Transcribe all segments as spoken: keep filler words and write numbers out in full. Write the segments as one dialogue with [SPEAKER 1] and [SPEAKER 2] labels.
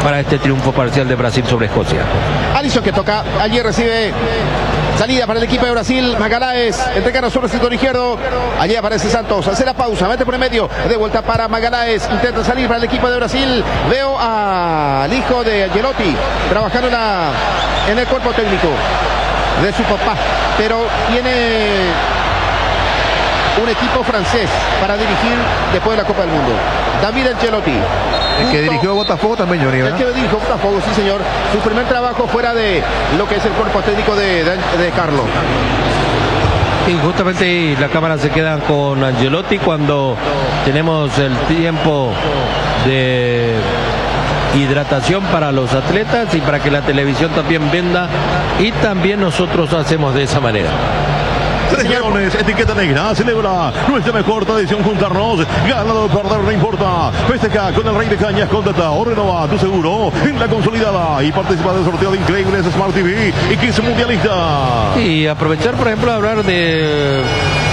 [SPEAKER 1] para este triunfo parcial de Brasil sobre Escocia.
[SPEAKER 2] Alisson que toca, allí recibe salida para el equipo de Brasil. Magalhães entrega sobre el sector izquierdo. Allí aparece Santos, hace la pausa, mete por el medio, de vuelta para Magalhães, intenta salir para el equipo de Brasil. Veo al hijo de Ancelotti trabajando en, la, en el cuerpo técnico de su papá, pero tiene un equipo francés para dirigir después de la Copa del Mundo. David Ancelotti.
[SPEAKER 3] El que dirigió Botafogo también, Johnny, ¿verdad?
[SPEAKER 2] El que dirigió Botafogo, sí señor. Su primer trabajo fuera de lo que es el cuerpo técnico de, de, de Carlos.
[SPEAKER 1] Y justamente la cámara se queda con Ancelotti cuando tenemos el tiempo de hidratación para los atletas y para que la televisión también venda, y también nosotros hacemos de esa manera.
[SPEAKER 4] Tres Leones, etiqueta negra, celebra nuestra mejor tradición juntarnos, ganado o perder no importa, festeja con el Rey de Cañas, contrata o renova tu seguro en la consolidada y participa del sorteo de increíbles Smart T V y Kiss Mundialista.
[SPEAKER 1] Y aprovechar, por ejemplo, hablar de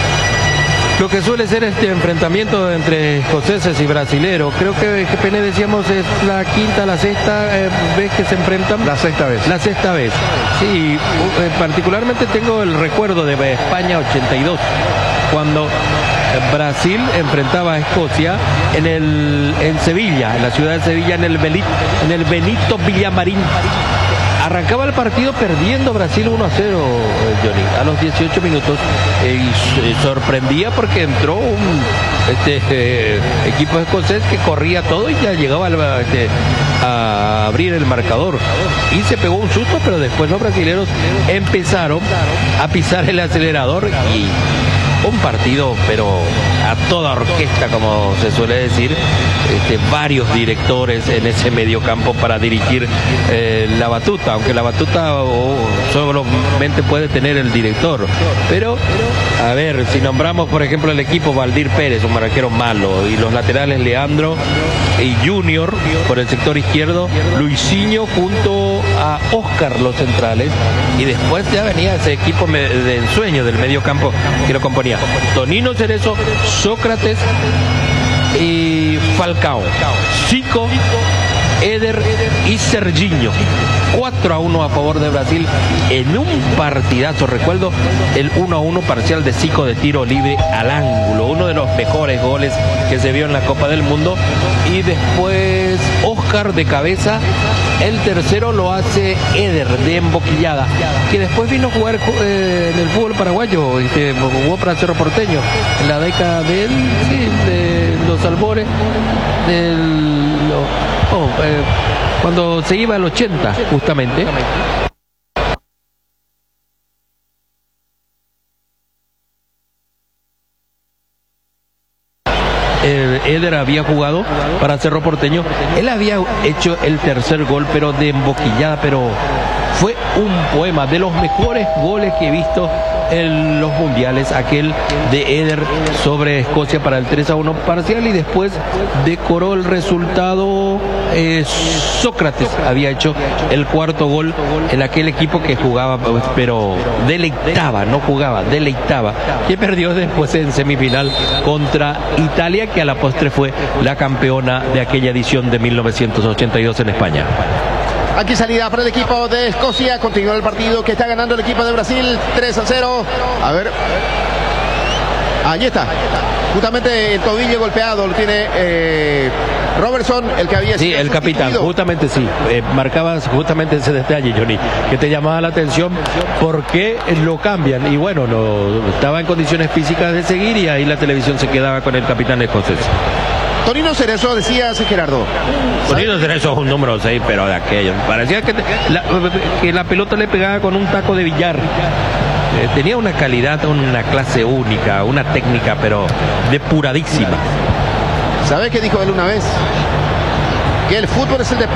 [SPEAKER 1] lo que suele ser este enfrentamiento entre escoceses y brasileros. Creo que G P N, decíamos, es la quinta, la sexta eh, vez que se enfrentan.
[SPEAKER 3] La sexta vez.
[SPEAKER 1] La sexta vez. Sí, eh, particularmente tengo el recuerdo de España ochenta y dos, cuando Brasil enfrentaba a Escocia en el en Sevilla, en la ciudad de Sevilla, en el Benito, en el Benito Villamarín. Arrancaba el partido perdiendo Brasil uno a cero, Johnny, a los dieciocho minutos, eh, y sorprendía porque entró un este, eh, equipo escocés que corría todo y ya llegaba a, este, a abrir el marcador, y se pegó un susto, pero después los brasileños empezaron a pisar el acelerador y un partido, pero a toda orquesta, como se suele decir, este, varios directores en ese mediocampo para dirigir eh, la batuta, aunque la batuta oh, solamente puede tener el director. Pero, a ver, si nombramos, por ejemplo, el equipo, Valdir Pérez, un arquero malo, y los laterales Leandro y Junior por el sector izquierdo, Luisinho junto a Oscar los centrales, y después ya venía ese equipo de ensueño del mediocampo que lo componía Tonino Cerezo, Sócrates y Falcao, Zico, Eder y Serginho. cuatro a uno a favor de Brasil en un partidazo. Recuerdo el uno a uno parcial de Zico de tiro libre al ángulo, uno de los mejores goles que se vio en la Copa del Mundo. Y después Oscar de cabeza, el tercero lo hace Eder de emboquillada, que después vino a jugar eh, en el fútbol paraguayo, este, jugó para Cerro Porteño en la década del, sí, de los albores del oh, eh, cuando se iba al ochenta, justamente. Eh, Eder había jugado para Cerro Porteño. Él había hecho el tercer gol, pero de emboquillada, pero fue un poema, de los mejores goles que he visto en los mundiales, aquel de Eder sobre Escocia para el tres a uno parcial, y después decoró el resultado eh, Sócrates había hecho el cuarto gol en aquel equipo que jugaba, pero deleitaba, no jugaba, deleitaba, que perdió después en semifinal contra Italia, que a la postre fue la campeona de aquella edición de mil novecientos ochenta y dos en España.
[SPEAKER 2] Aquí salida para el equipo de Escocia. Continúa el partido que está ganando el equipo de Brasil tres a cero. A ver. Allí está. Justamente el tobillo golpeado lo tiene eh, Robertson, el que había sido
[SPEAKER 1] Sí, el capitán, justamente sí. Eh, marcabas justamente ese detalle, Johnny, que te llamaba la atención. ¿Por qué lo cambian? Y bueno, no, estaba en condiciones físicas de seguir, y ahí la televisión se quedaba con el capitán escocés.
[SPEAKER 2] Tonino Cerezo, decías, Gerardo.
[SPEAKER 1] Tonino Cerezo es un número seis, pero de aquello. Parecía que, te, la, que la pelota le pegaba con un taco de billar. Eh, tenía una calidad, una clase única, una técnica, pero depuradísima.
[SPEAKER 2] ¿Sabe qué dijo él una vez? Que el fútbol es el deporte